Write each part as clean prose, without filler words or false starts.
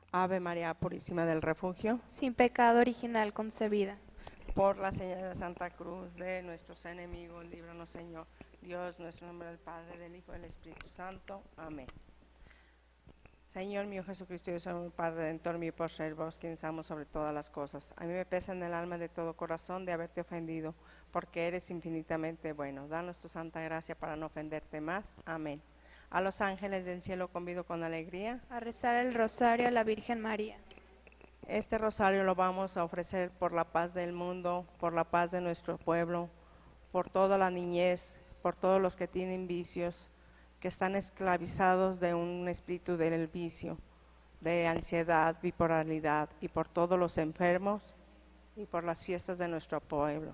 Ave María Purísima del Refugio, sin pecado original concebida. por la señal de Santa Cruz de nuestros enemigos, líbranos, Señor Dios, nuestro nombre del Padre, del Hijo y del Espíritu Santo. Amén. Señor mío Jesucristo, yo soy mi Padre Redentor, mi postrero, vos quien amo sobre todas las cosas. A mí me pesa en el alma de todo corazón de haberte ofendido, porque eres infinitamente bueno. Danos tu santa gracia para no ofenderte más. Amén. A los ángeles del cielo convido con alegría. A rezar el rosario a la Virgen María. Este rosario lo vamos a ofrecer por la paz del mundo, por la paz de nuestro pueblo, por toda la niñez, por todos los que tienen vicios, que están esclavizados de un espíritu del vicio, de ansiedad, bipolaridad, y por todos los enfermos y por las fiestas de nuestro pueblo.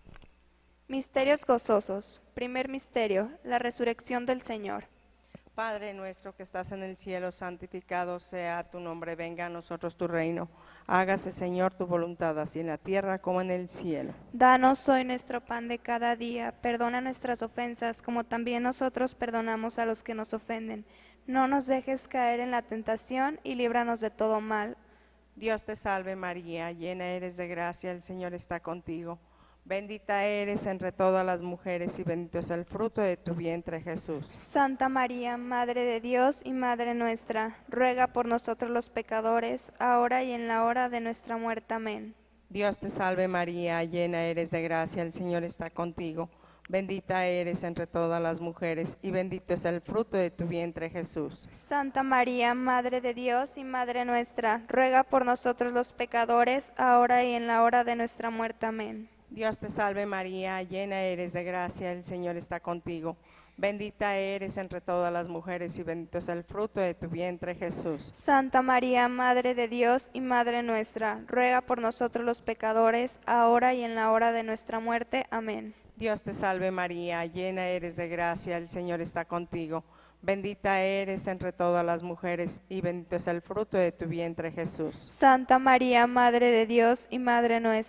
Misterios gozosos. Primer misterio, la resurrección del Señor. Padre nuestro que estás en el cielo, santificado sea tu nombre, venga a nosotros tu reino. Hágase, Señor, tu voluntad, así en la tierra como en el cielo. Danos hoy nuestro pan de cada día, perdona nuestras ofensas, como también nosotros perdonamos a los que nos ofenden. No nos dejes caer en la tentación y líbranos de todo mal. Dios te salve María, llena eres de gracia, el Señor está contigo. Bendita eres entre todas las mujeres y bendito es el fruto de tu vientre, Jesús. Santa María, Madre de Dios y Madre nuestra, ruega por nosotros los pecadores, ahora y en la hora de nuestra muerte. Amén. Dios te salve María, llena eres de gracia, el Señor está contigo. Bendita eres entre todas las mujeres y bendito es el fruto de tu vientre, Jesús. Santa María, Madre de Dios y Madre nuestra, ruega por nosotros los pecadores, ahora y en la hora de nuestra muerte. Amén. Dios te salve María, llena eres de gracia, el Señor está contigo. Bendita eres entre todas las mujeres y bendito es el fruto de tu vientre, Jesús. Santa María, Madre de Dios y Madre nuestra, ruega por nosotros los pecadores, ahora y en la hora de nuestra muerte. Amén. Dios te salve María, llena eres de gracia, el Señor está contigo. Bendita eres entre todas las mujeres y bendito es el fruto de tu vientre, Jesús. Santa María, Madre de Dios y Madre nuestra,